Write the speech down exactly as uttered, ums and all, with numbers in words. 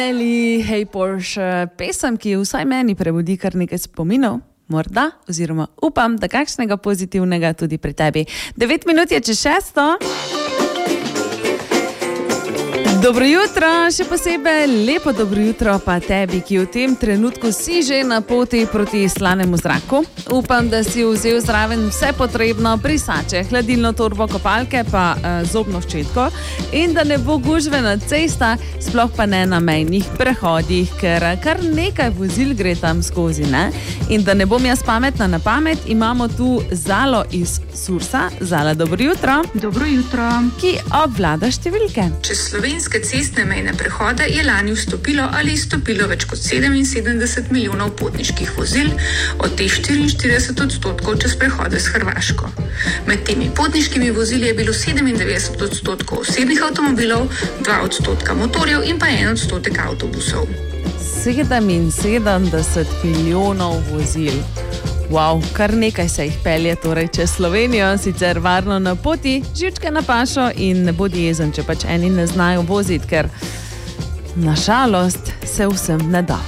Hej Porsche, pesem, ki vsaj meni prebudi kar nekaj spominov, morda, oziroma upam, da kakšnega pozitivnega tudi pri tebi. Devet minut je čez šesto. Dobro jutro, še posebej lepo dobro jutro pa tebi, ki v tem trenutku si že na poti proti slanemu zraku. Upam, da si vzel zraven vse potrebno, brisače, hladilno torbo, kopalke pa uh, zobno ščetko in da ne bo gužve na cestah, sploh pa ne na mejnih prehodih, ker kar nekaj vozil gre tam skozi, ne? In da ne bom jaz pametna na pamet, imamo tu Zalo iz Sursa. Zala, dobro jutro. Dobro jutro. Ki obvlada številke. Čez slovenske cestne mejne prehode je lani vstopilo ali izstopilo več kot sedeminsedemdeset milijonov potniških vozil, od teh štiriinštirideset odstotkov čez prehode s Hrvaško. Med temi potniškimi vozili je bilo sedemindevetdeset odstotkov osebnih avtomobilov, dva odstotka motorjev in pa en odstotek avtobusov. sedeminsedemdeset milijonov vozil. Wow, kar nekaj se jih pelje torej čez Slovenijo, sicer varno na poti, živčke na pašo in ne bodi jezen, če pač eni ne znajo voziti, ker na žalost se vsem ne da.